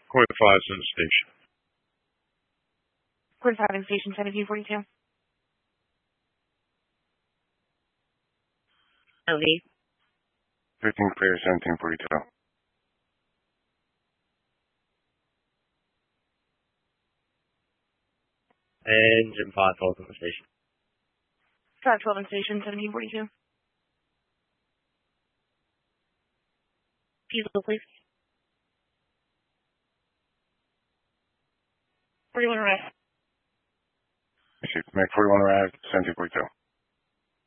Quarter 5 Center Station. Quarter 5 in Station 1742. LV. 15 clear 1742. Engine 512 on the station. 512 in Station 1742. Diesel, please. 41 arrive. Make 41 arrive, 1742.